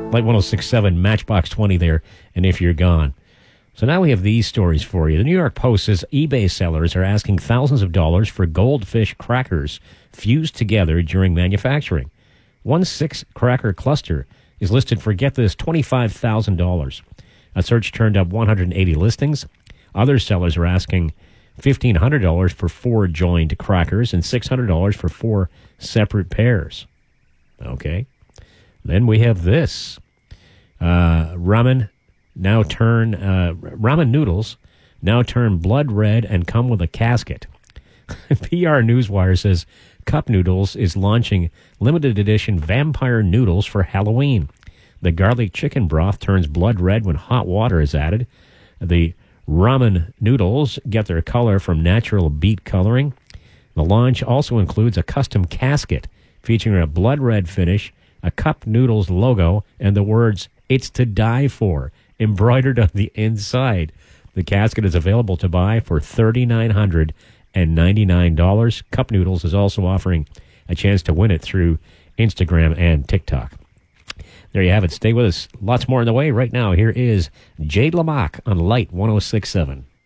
Light 106.7, Matchbox 20 there, and If You're Gone. So now we have these stories for you. The New York Post says eBay sellers are asking thousands of dollars for goldfish crackers fused together during manufacturing. One 6-cracker cluster is listed for, get this, $25,000. A search turned up 180 listings. Other sellers are asking $1,500 for 4 joined crackers and $600 for 4 separate pairs. Okay. Then we have this. Ramen noodles now turn blood red and come with a casket. PR Newswire says Cup Noodles is launching limited edition vampire noodles for Halloween. The garlic chicken broth turns blood red when hot water is added. The ramen noodles get their color from natural beet coloring. The launch also includes a custom casket featuring a blood red finish, a Cup Noodles logo, and the words, "It's to die for," embroidered on the inside. The casket is available to buy for $3,999. Cup Noodles is also offering a chance to win it through Instagram and TikTok. There you have it. Stay with us. Lots more on the way right now. Here is Jade Lamock on Light 106.7.